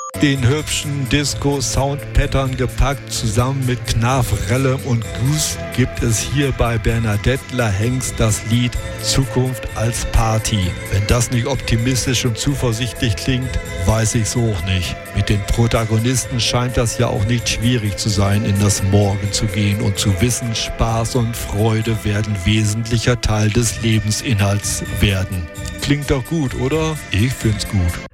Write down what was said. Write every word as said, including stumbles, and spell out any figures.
Den hübschen Disco-Sound-Pattern gepackt, zusammen mit Knarf, Rellem und Goose gibt es hier bei Bernadette La Hengst das Lied Zukunft als Party. Wenn das nicht optimistisch und zuversichtlich klingt, weiß ich's auch nicht. Mit den Protagonisten scheint das ja auch nicht schwierig zu sein, in das Morgen zu gehen und zu wissen, Spaß und Freude werden wesentlicher Teil des Lebensinhalts werden. Klingt doch gut, oder? Ich find's gut.